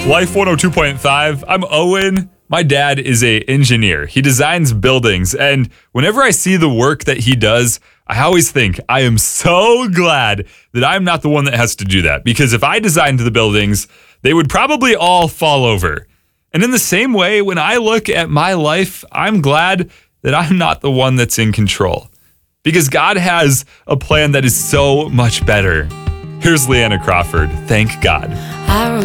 Life 102.5. I'm Owen. My dad is an engineer. He designs buildings, and whenever I see the work that he does, I always think I am so glad that I'm not the one that has to do that, because if I designed the buildings, they would probably all fall over. And in the same way, when I look at my life, I'm glad that I'm not the one that's in control, because God has a plan that is so much better. Here's Leanna Crawford. Thank God.